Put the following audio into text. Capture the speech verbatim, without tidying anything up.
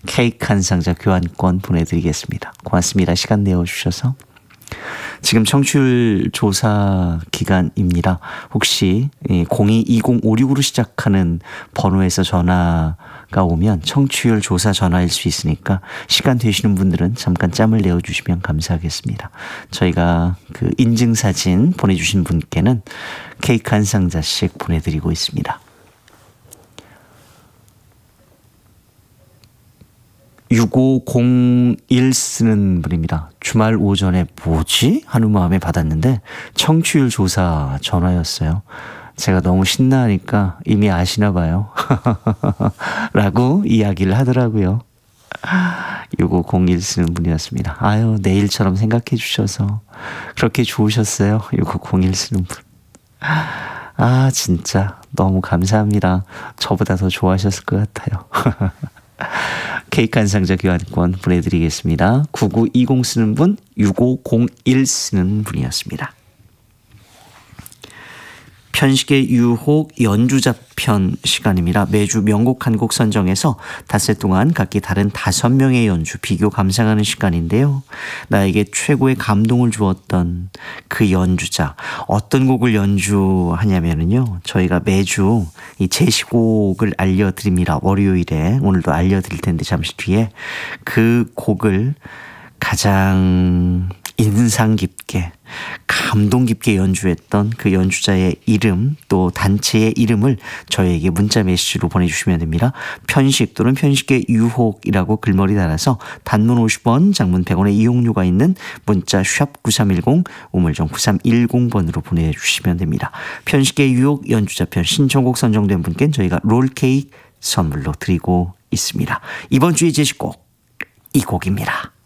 케이크 한 상자 교환권 보내드리겠습니다. 고맙습니다. 시간 내어주셔서. 지금 청취율 조사 기간입니다. 혹시 공이이공오육으로 시작하는 번호에서 전화가 오면 청취율 조사 전화일 수 있으니까 시간 되시는 분들은 잠깐 짬을 내어주시면 감사하겠습니다. 저희가 그 인증사진 보내주신 분께는 케이크 한 상자씩 보내드리고 있습니다. 육오공일 쓰는 분입니다. 주말 오전에 뭐지? 하는 마음에 받았는데 청취율 조사 전화였어요. 제가 너무 신나하니까 이미 아시나 봐요. 라고 이야기를 하더라고요. 육오공일 쓰는 분이었습니다. 아유, 내일처럼 생각해 주셔서 그렇게 좋으셨어요. 육오공일 쓰는 분. 아, 진짜 너무 감사합니다. 저보다 더 좋아하셨을 것 같아요. 케이크 한 상자 교환권 보내드리겠습니다. 구구이공 쓰는 분, 육오공일 쓰는 분이었습니다. 편식의 유혹 연주자편 시간입니다. 매주 명곡 한 곡 선정해서 닷새 동안 각기 다른 다섯 명의 연주 비교 감상하는 시간인데요. 나에게 최고의 감동을 주었던 그 연주자, 어떤 곡을 연주하냐면요, 저희가 매주 이 제시곡을 알려드립니다. 월요일에 오늘도 알려드릴 텐데 잠시 뒤에 그 곡을 가장 인상 깊게 감동 깊게 연주했던 그 연주자의 이름 또 단체의 이름을 저에게 문자 메시지로 보내주시면 됩니다. 편식 또는 편식의 유혹이라고 글머리 달아서 단문 오십 원 장문 백 원의 이용료가 있는 문자 샵 구삼일공 우물정 구삼일공 번으로 보내주시면 됩니다. 편식의 유혹 연주자편 신청곡 선정된 분께는 저희가 롤케이크 선물로 드리고 있습니다. 이번 주의 제시곡 이 곡입니다.